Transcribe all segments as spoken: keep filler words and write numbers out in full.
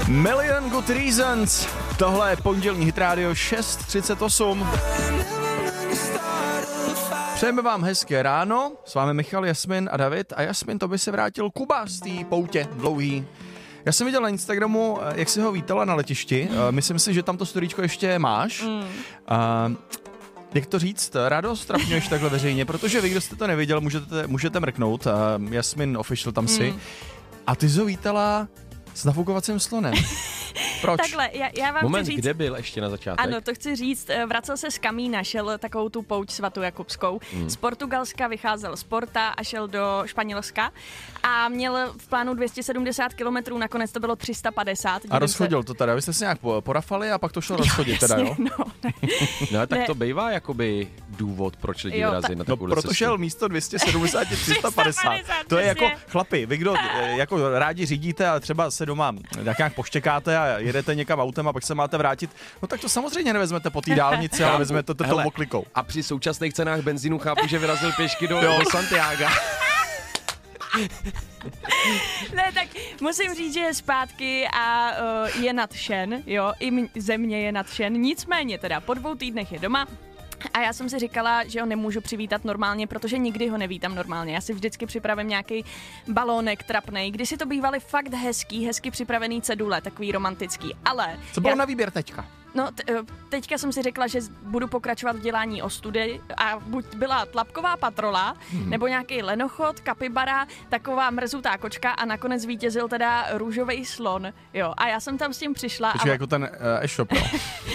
Million Good Reasons. Tohle je pondělní Hit Radio šest třicet osm. Přejeme vám hezké ráno, s vámi Michal, Jasmin a David. A Jasmin, to by se vrátil Kuba z té poutě dlouhý. Já jsem viděl na Instagramu, jak si ho vítala na letišti. Myslím si, že tam to storíčko ještě máš. Mm. A jak to říct, rádo strapňuješ takhle veřejně, protože vy, kdo jste to neviděl, můžete, můžete mrknout. Jasmin Official tam si. Mm. A ty jsi ho vítala s nafukovacím slonem. Proč? Takhle, já, já vám Moment, chci říct... kde byl ještě na začátek? Ano, to chci říct. Vracel se z Kamína, šel takovou tu pouť svatojakubskou. Hmm. Z Portugalska vycházel z Porta a šel do Španělska a měl v plánu dvě stě sedmdesát kilometrů, nakonec to bylo tři sta padesát. A rozchodil se... to teda, vy jste se nějak porafali a pak to šlo rozchodit teda, jo? No, ne. No tak ne. to bývá jakoby důvod, proč lidi Jo, vyrazí ta... na No takovou proto cestu. šel místo dvě stě sedmdesát tři sta padesát. To je jako, chlapi, vy kdo jako rádi řídíte a třeba se doma tak nějak poštěkáte a jedete někam autem a pak se máte vrátit, no tak to samozřejmě nevezmete po té dálnici, ale vezmete to tou oklikou. A při současných cenách benzínu chápu, že vyrazil pěšky do, do Santiago. Ne, tak musím říct, že je zpátky a uh, je nadšen, jo, i m- země je nadšen, nicméně teda po dvou týdnech je doma. A já jsem si říkala, že ho nemůžu přivítat normálně, protože nikdy ho nevítám normálně. Já si vždycky připravím nějaký balónek trapnej. Když si to bývaly fakt hezký, hezky připravený cedule, takový romantický, ale... Co bylo já... na výběr teďka? No, t- teďka jsem si řekla, že budu pokračovat v dělání ostudy a buď byla tlapková patrola, hmm. nebo nějaký lenochod, kapibara, taková mrzutá kočka a nakonec vítězil teda růžový slon, jo. A já jsem tam s tím přišla. Počkej, a... jako ten uh, e-shop, no.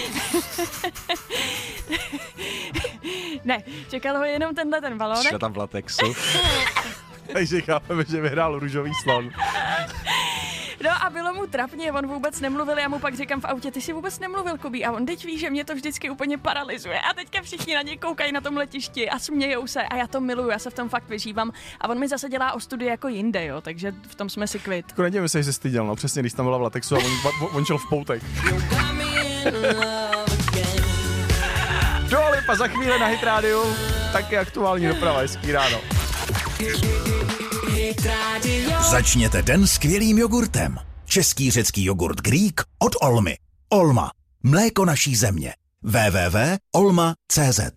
Ne, čekal ho jenom tenhle ten balónek. Přišla tam v latexu. Takže chápeme, že vyhrál růžový slon. No a bylo mu trapně, on vůbec nemluvil, já mu pak říkám v autě, ty si vůbec nemluvil, Kubí, a on teď ví, že mě to vždycky úplně paralyzuje a teďka všichni na něj koukají na tom letišti a smějou se a já to miluju, já se v tom fakt vyžívám a on mi zase dělá ostudy jako jinde, jo, takže v tom jsme si kvit. Jako nevím, jestli se styděl, no přesně, když tam byla v latexu a on, on šel v poutek. Dua Lipa za chvíli na Hit Radio, taky aktuální doprava, hezký ráno. Začněte den skvělým jogurtem. Český řecký jogurt Greek od Olmy. Olma. Mléko naší země. w w w tečka olma tečka c z.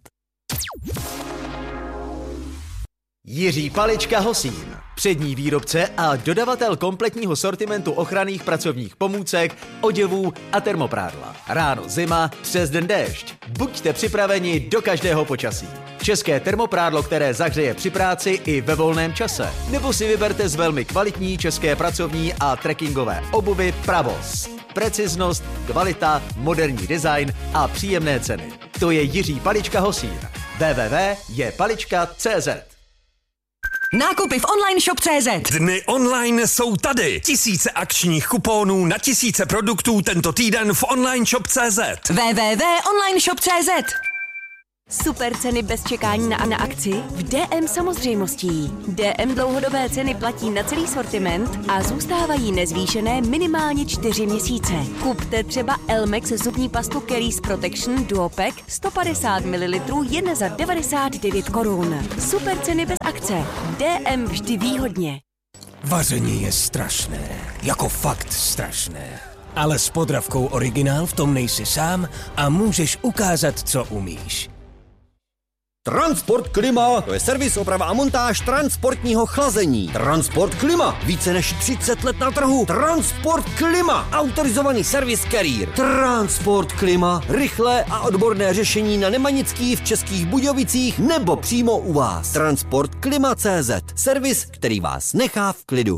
Jiří Palička Hosín, přední výrobce a dodavatel kompletního sortimentu ochranných pracovních pomůcek, oděvů a termoprádla. Ráno zima, přes den déšť. Buďte připraveni do každého počasí. České termoprádlo, které zahřeje při práci i ve volném čase. Nebo si vyberte z velmi kvalitní české pracovní a trekkingové obuvy Pravos. Preciznost, kvalita, moderní design a příjemné ceny. To je Jiří Palička Hosín. w w w tečka je palička tečka c z. Nákupy v online shop tečka c z. Dny online jsou tady. Tisíce akčních kuponů na tisíce produktů tento týden v online shop tečka c z. w w w tečka online shop tečka c z. Super ceny bez čekání na, na akci v D M samozřejmostí. D M dlouhodobé ceny platí na celý sortiment a zůstávají nezvýšené minimálně čtyři měsíce. Kupte třeba Elmex zubní pastu Caries Protection Duopack sto padesát mililitrů jen za devadesát devět korun. Super ceny bez akce. D M vždy výhodně. Vaření je strašné, jako fakt strašné. Ale s Podravkou Originál v tom nejsi sám a můžeš ukázat, co umíš. Transport Klima, to je servis, oprava a montáž transportního chlazení. Transport Klima, více než třicet let na trhu. Transport Klima, autorizovaný servis Carrier. Transport Klima, rychlé a odborné řešení na Nemanický v Českých Budějovicích nebo přímo u vás. Transport Klima tečka c z, servis, který vás nechá v klidu.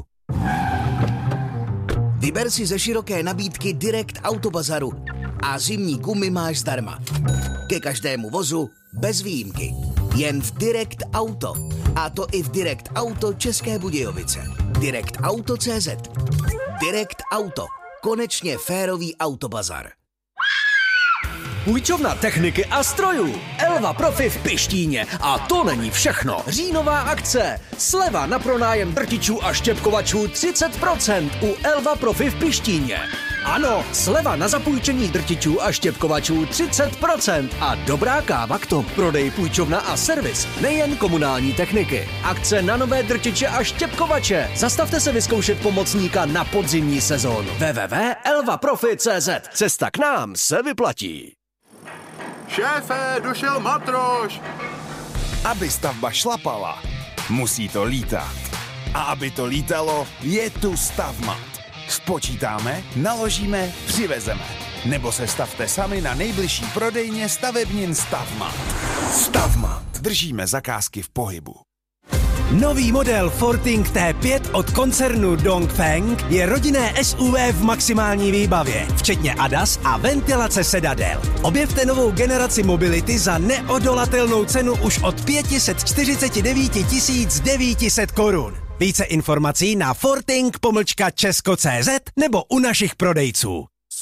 Vyber si ze široké nabídky Direct Autobazaru a zimní gumy máš zdarma. Ke každému vozu bez výjimky. Jen v Direct Auto. A to i v Direct Auto České Budějovice. Direct Auto tečka c z. Direct Auto. Konečně férový autobazar. Půjčovna techniky a strojů. Elva Profi v Pištíně. A to není všechno. Říjnová akce. Sleva na pronájem drtičů a štěpkovačů třicet procent u Elva Profi v Pištíně. Ano, sleva na zapůjčení drtičů a štěpkovačů třicet procent a dobrá káva k tomu. Prodej, půjčovna a servis, nejen komunální techniky. Akce na nové drtiče a štěpkovače. Zastavte se vyzkoušet pomocníka na podzimní sezónu. w w w tečka elvaprofi tečka cé zet. Cesta k nám se vyplatí. Šéfe, došel matroš! Aby stavba šlapala, musí to lítat. A aby to lítalo, je tu Stavmat. Spočítáme, naložíme, přivezeme. Nebo se stavte sami na nejbližší prodejně stavebnin Stavmat. Stavmat. Držíme zakázky v pohybu. Nový model Forting T pět od koncernu Dongfeng je rodinné S U V v maximální výbavě, včetně A D A S a ventilace sedadel. Objevte novou generaci mobility za neodolatelnou cenu už od pět set čtyřicet devět tisíc devět set korun. Více informací na forting pomlčka česko tečka cé zet nebo u našich prodejců.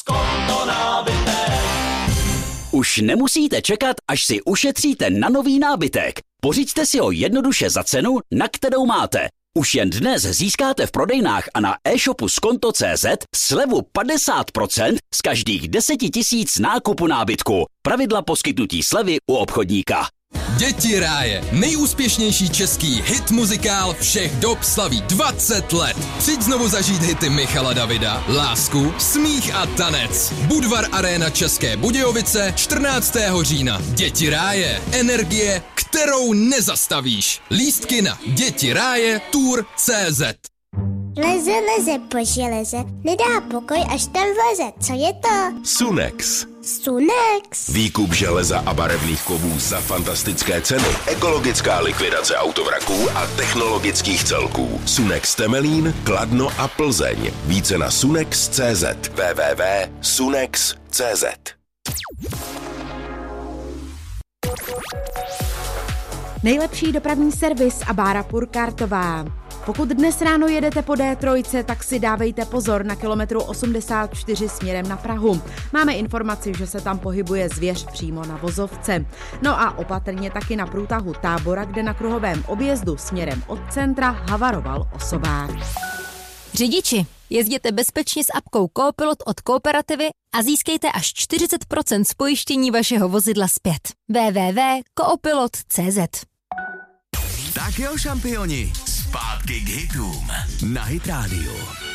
Už nemusíte čekat, až si ušetříte na nový nábytek. Pořiďte si ho jednoduše za cenu, na kterou máte. Už jen dnes získáte v prodejnách a na e-shopu skonto tečka cé zet slevu padesát procent z každých deset tisíc nákupu nábytku. Pravidla poskytnutí slevy u obchodníka. Děti ráje, nejúspěšnější český hit muzikál všech dob slaví dvacet let. Přijď znovu zažít hity Michala Davida, Lásku, Smích a tanec. Budvar Arena České Budějovice čtrnáctého října. Děti ráje, energie, kterou nezastavíš. Lístky na děti ráje tour tečka cé zet. Leze, leze po železe, nedá pokoj, až tam vleze. Co je to? Sunex. Sunex. Výkup železa a barevných kovů za fantastické ceny. Ekologická likvidace autovraků a technologických celků. Sunex Temelín, Kladno a Plzeň. Více na sunex tečka cé zet. w w w tečka sunex tečka cé zet. Nejlepší dopravní servis a bára Purkartová. Pokud dnes ráno jedete po D tři, tak si dávejte pozor na kilometru osmdesát čtyři směrem na Prahu. Máme informaci, že se tam pohybuje zvěř přímo na vozovce. No a opatrně taky na průtahu Tábora, kde na kruhovém objezdu směrem od centra havaroval osobák. Řidiči, jezděte bezpečně s apkou Coopilot od Kooperativy a získejte až čtyřicet procent spojištění vašeho vozidla zpět. w w w tečka coopilot tečka cé zet. Tak jo, šampioni, zpátky k hitům na Hit Radio.